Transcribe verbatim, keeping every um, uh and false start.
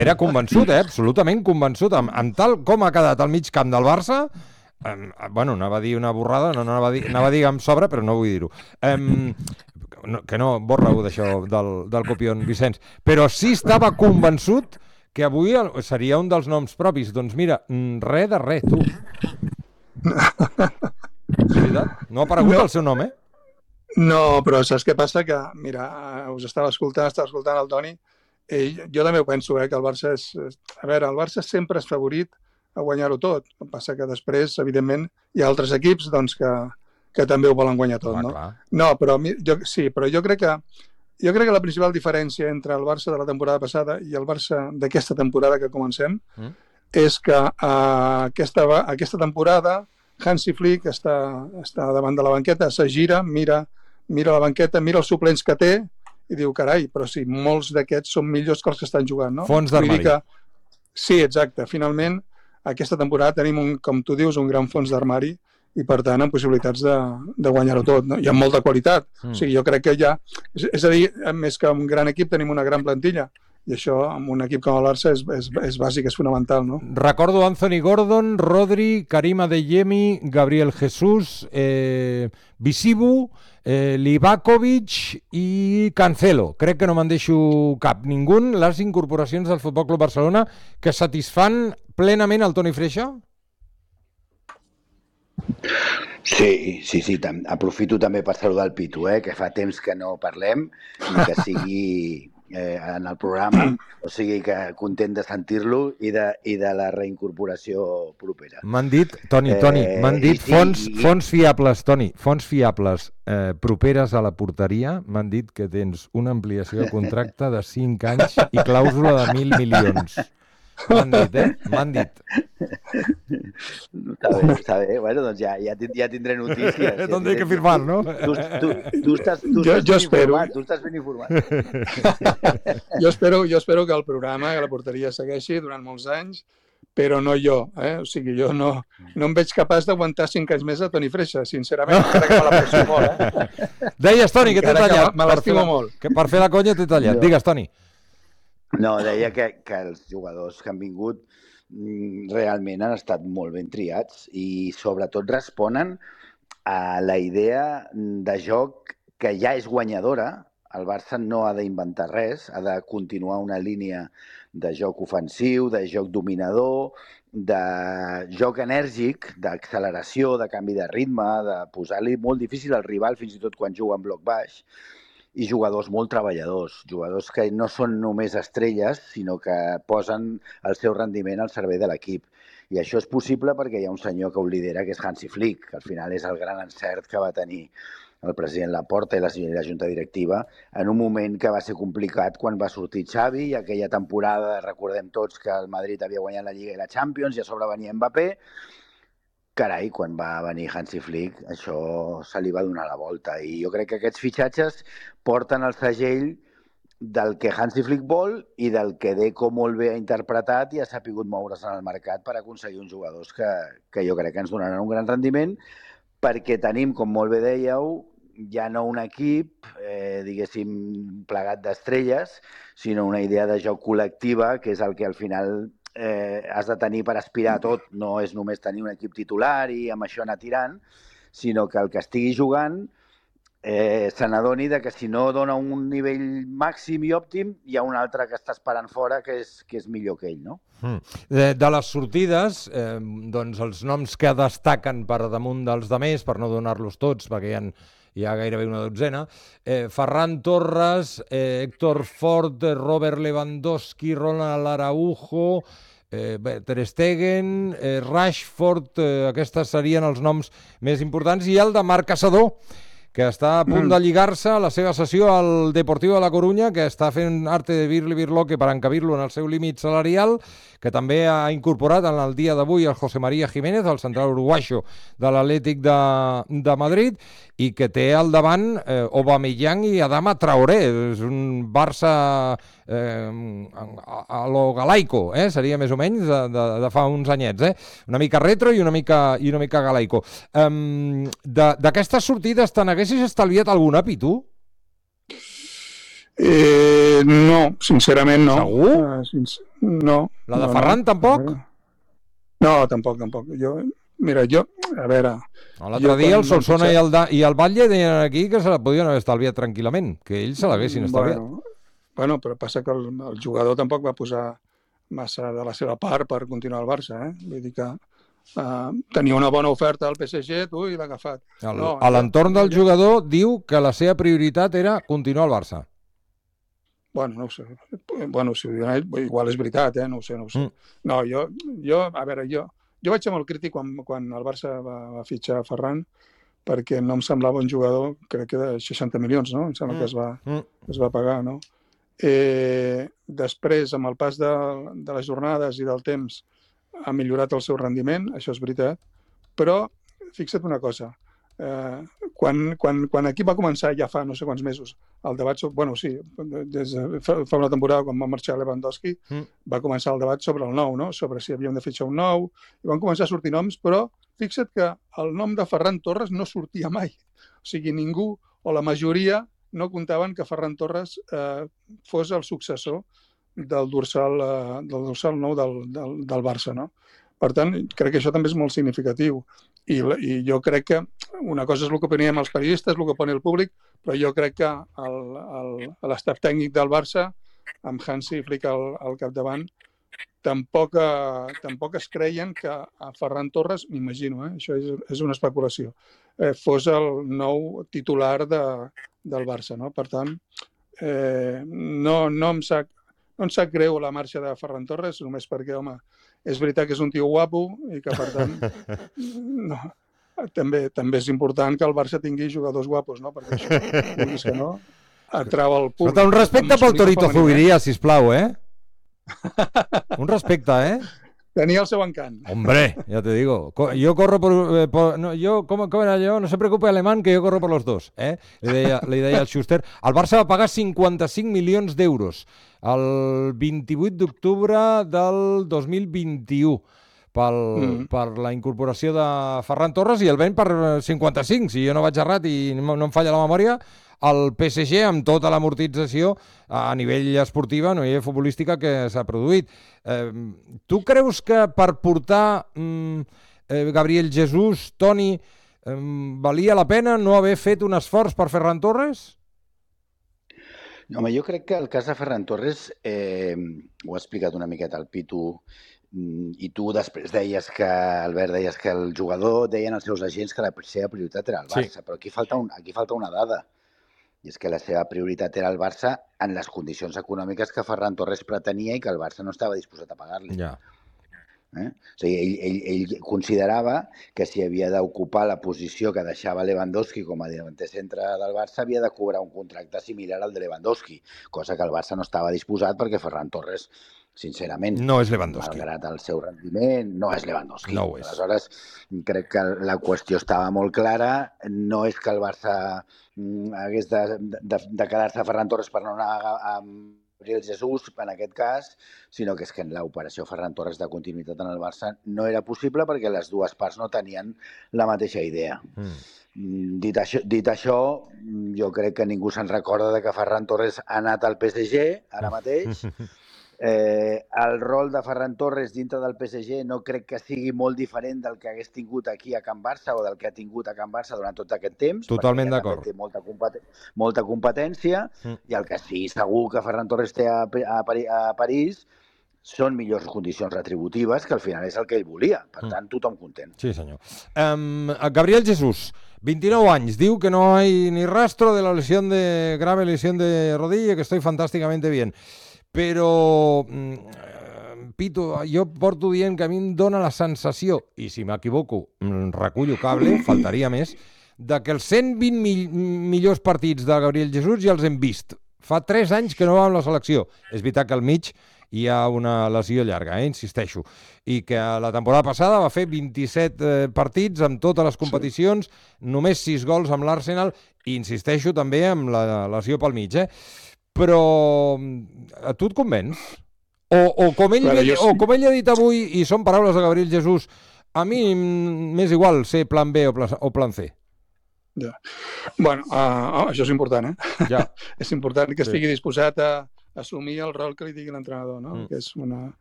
Era convençut, eh? Absolutament convençut. Amb, amb tal com ha quedat al mig camp del Barça, eh, bueno, anava a dir una borrada, no, no anava a dir, anava a dir amb sobre, però no vull dir-ho. Eh, no, que no, borra-ho d'això del, del copion, Vicenç. Però sí estava convençut que avui seria un dels noms propis. Doncs mira, res de res, tu. És veritat? No ha aparegut no. el seu nom, eh? No, però saps què passa? Que, mira, us estava escoltant, estava escoltant el Toni, i jo també ho penso, eh, que el Barça és... A veure, el Barça sempre és favorit a guanyar-ho tot. El que passa que després, evidentment, hi ha altres equips doncs, que, que també ho volen guanyar tot, ah, no? Clar. No, però jo, sí, però jo crec que Jo crec que la principal diferència entre el Barça de la temporada passada i el Barça d'aquesta temporada que comencem mm. és que uh, aquesta, aquesta temporada Hansi Flick està, està davant de la banqueta, se gira, mira, mira la banqueta, mira els suplents que té i diu, carai, però sí, molts d'aquests són millors que els que estan jugant, no? Fons d'armari. Que... Sí, exacte. Finalment, aquesta temporada tenim, un, com tu dius, un gran fons d'armari i, per tant, amb possibilitats de, de guanyar-ho tot. No? I amb molta qualitat. Mm. O sigui, jo crec que ja... És, és a dir, més que un gran equip, tenim una gran plantilla. I això, amb un equip com el Barça, és, és, és bàsic, és fonamental, no? Recordo Anthony Gordon, Rodri, Karim Adeyemi, Gabriel Jesús, eh, Visibu, eh, Livakovic i Cancelo. Crec que no me'n deixo cap. Ningú, les incorporacions del Futbol Club Barcelona que satisfan plenament el Toni Freixa? Sí, sí, sí. Tam- aprofito també per saludar el Pitu, eh, que fa temps que no parlem i que sigui eh, en el programa, o sigui que content de sentir-lo i de, i de la reincorporació propera. M'han dit, Toni, Toni, eh, m'han dit sí, fons, i... fons fiables, Toni, fons fiables eh, properes a la porteria, m'han dit que tens una ampliació de contracte de cinc anys i clàusula de mil milions. M'han dit, eh? M'han dit. Està bé, està bé. Bueno, doncs ja, ja, tind- ja tindré notícies. Doncs hay que firmar, no? Tu, tu, tu estàs, tu Jo- estàs jo ben espero. informat, tu estàs ben informat. Jo espero, jo espero que el programa, que la porteria segueixi durant molts anys, però no jo, eh? O sigui, jo no, no em veig capaç d'aguantar cinc anys més a Toni Freixa, sincerament, encara que me l'aprecio molt, eh? Deies, Toni, que t'he Encara que tallat. me- me per l'estimo fer la- molt. Que per fer la conya t'he tallat. Jo. Digues, Toni. No, deia que, que els jugadors que han vingut mm, realment han estat molt ben triats i sobretot responen a la idea de joc que ja és guanyadora. El Barça no ha d'inventar res, ha de continuar una línia de joc ofensiu, de joc dominador, de joc enèrgic, d'acceleració, de canvi de ritme, de posar-li molt difícil al rival, fins i tot quan juga en bloc baix, i jugadors molt treballadors, jugadors que no són només estrelles, sinó que posen el seu rendiment al servei de l'equip. I això és possible perquè hi ha un senyor que ho lidera, que és Hansi Flick, que al final és el gran encert que va tenir el president Laporta i la, i la junta directiva en un moment que va ser complicat quan va sortir Xavi i aquella temporada, recordem tots que el Madrid havia guanyat la Lliga i la Champions i a sobre venia Mbappé. Carai, quan va venir Hansi Flick, això se li va donar la volta. I jo crec que aquests fitxatges porten el segell del que Hansi Flick vol i del que Deco molt bé ha interpretat i ha sapigut moure's en el mercat per aconseguir uns jugadors que, que jo crec que ens donaran un gran rendiment, perquè tenim, com molt bé dèieu, ja no un equip, eh, diguéssim, plegat d'estrelles, sinó una idea de joc col·lectiva, que és el que al final eh, has de tenir per aspirar a tot. No és només tenir un equip titular i amb això anar tirant, sinó que el que estigui jugant eh, se n'adoni de que si no dona un nivell màxim i òptim, hi ha un altre que està esperant fora que és, que és millor que ell, no? Mm. De, de les sortides, eh, doncs els noms que destaquen per damunt dels demés, per no donar-los tots, perquè hi ha, hi ha gairebé una dotzena, eh, Ferran Torres, eh, Héctor Ford, Robert Lewandowski, Ronald Araujo, eh, Ter Stegen, eh, Rashford, eh, aquests serien els noms més importants, i el de Marc Caçador, que està a punt de lligar-se a la seva sessió al Deportivo de la Coruña, que està fent arte de birli birloque per encabir-lo en el seu límit salarial, que també ha incorporat en el dia d'avui el José María Jiménez, el central uruguaixo de l'Atlètic de, de Madrid, i que té al davant eh, Aubameyang i Adama Traoré. És un Barça eh, a, a lo galaico, eh? Seria més o menys de, de, de fa uns anyets, eh? Una mica retro i una mica, i una mica galaico. Um, D'aquestes sortides te n'haguessis estalviat alguna, Pitu? Eh, no, sincerament no. Segur? Uh, sinc no. La de no, Ferran, no. tampoc? No, tampoc, tampoc. Jo, mira, jo, a veure... L'altre dia el Solsona i el, da, i el Batlle deien aquí que se la podien haver estalviat tranquil·lament, que ells se l'haguessin estalviat. Bueno, bueno, però passa que el, el jugador tampoc va posar massa de la seva part per continuar al Barça, eh? Vull dir que uh, tenia una bona oferta al P S G, tu, i l'ha agafat. No, a l'entorn del jugador diu que la seva prioritat era continuar al Barça. Bueno, no ho sé. Bueno, si ho diuen ell, igual és veritat, eh? No ho sé, no ho sé. Mm. No, jo, jo, a veure, jo, jo vaig ser molt crític quan, quan el Barça va, va fitxar Ferran, perquè no em semblava un jugador, crec que de seixanta milions, no? Em sembla mm. que es va, mm. es va pagar, no? Eh, després, amb el pas de, de les jornades i del temps, ha millorat el seu rendiment, això és veritat, però fixa't una cosa, eh, quan, quan, quan aquí va començar ja fa no sé quants mesos el debat sobre, bueno, sí, des de, fa, fa una temporada quan va marxar Lewandowski mm. va començar el debat sobre el nou, no? Sobre si havíem de fitxar un nou, i van començar a sortir noms, però fixa't que el nom de Ferran Torres no sortia mai, o sigui, ningú o la majoria no comptaven que Ferran Torres eh, fos el successor del dorsal, eh, del dorsal nou del, del, del Barça, no? Per tant, crec que això també és molt significatiu. I, i jo crec que una cosa és el que opinem els periodistes, el que pone el públic, però jo crec que l'estaf tècnic del Barça, amb Hansi Flick al, al capdavant, tampoc, eh, tampoc es creien que a Ferran Torres, m'imagino, eh, això és, és una especulació, eh, fos el nou titular de, del Barça, no? Per tant, eh, no, no, em sap, no em sap greu la marxa de Ferran Torres, només perquè, home, és veritat que és un tio guapo i que, per tant, no, també, també és important que el Barça tingui jugadors guapos, no? Perquè això, vulguis que no, atrau el públic. Escolta, un respecte pel Torito Zubiría, sisplau, eh? Un respecte, ¿eh? Tenía el seu encant. Hombre, ya te digo. Yo corro por... Eh, por no, yo, ¿cómo, ¿Cómo era yo? No se preocupe, alemán, que yo corro por los dos. Eh? Le deia, li deia al Schuster. El Barça va pagar cinquanta-cinc milions d'euros el vint-i-vuit d'octubre del dos mil vint-i-u pel, mm. per la incorporació de Ferran Torres, i el ven per cinquanta-cinc, si jo no vaig errat i no em falla la memòria, el P S G, amb tota l'amortització a nivell esportiva, a nivell futbolística que s'ha produït. Eh, tu creus que per portar mm, eh, Gabriel Jesús, Toni, eh, valia la pena no haver fet un esforç per Ferran Torres? Home, jo crec que el cas de Ferran Torres, eh, ho ha explicat una miqueta el Pitu, i tu després deies que, Albert, deies que el jugador, deien els seus agents que la seva prioritat era el Barça, sí. Però aquí falta, un, aquí falta una dada. I és que la seva prioritat era el Barça en les condicions econòmiques que Ferran Torres pretenia i que el Barça no estava disposat a pagar-li. Ja. Eh? O sigui, ell, ell, ell considerava que si havia d'ocupar la posició que deixava Lewandowski com a davanter centre del Barça, havia de cobrar un contracte similar al de Lewandowski, cosa que el Barça no estava disposat perquè Ferran Torres, sincerament, no és Lewandowski. Malgrat el seu rendiment, no és Lewandowski. No ho és. Aleshores, crec que la qüestió estava molt clara. No és que el Barça hagués de, de, de quedar-se a Ferran Torres per no anar a, a Gabriel Jesús, en aquest cas, sinó que és que en l'operació Ferran Torres de continuïtat en el Barça no era possible perquè les dues parts no tenien la mateixa idea. Mm. Dit això, dit això, jo crec que ningú se'n recorda de que Ferran Torres ha anat al P S G ara mateix. Eh, el rol de Ferran Torres dintre del P S G no crec que sigui molt diferent del que hagués tingut aquí a Can Barça o del que ha tingut a Can Barça durant tot aquest temps. Totalment d'acord. Té molta, competen molta competència mm. i el que sí segur que Ferran Torres té a, a, a París són millors condicions retributives, que al final és el que ell volia. Per tant, tothom content. Sí, senyor. Um, Gabriel Jesús, veintinou anys, diu que no hay ni rastro de la lesión de grave lesión de rodilla, que estoy fantàsticamente bien. Però, Pitu, jo porto dient que a mi em dóna la sensació, i si m'equivoco recullo cable, faltaria més, de que els cent vint mi millors partits de Gabriel Jesús ja els hem vist. Fa tres anys que no va amb la selecció. És veritat que al mig hi ha una lesió llarga, eh, insisteixo, i que la temporada passada va fer vint-i-set eh, partits amb totes les competicions, sí. Només sis gols amb l'Arsenal, i insisteixo també amb la lesió pel mig, eh? Però a tu et convenç? O, o, com ell, Clar, o com ell ha dit avui, i són paraules de Gabriel Jesús, a mi m'és igual ser plan B o plan, o plan C. Ja. Bueno, uh, això és important, eh? Ja. És important que estigui sí. disposat a assumir el rol que li digui l'entrenador, no? Mm. Que és una,